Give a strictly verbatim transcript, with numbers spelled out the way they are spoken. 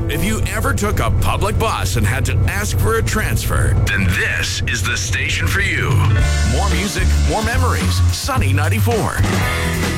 If you ever took a public bus and had to ask for a transfer, then this is the station for you. More music, more memories. Sunny ninety-four.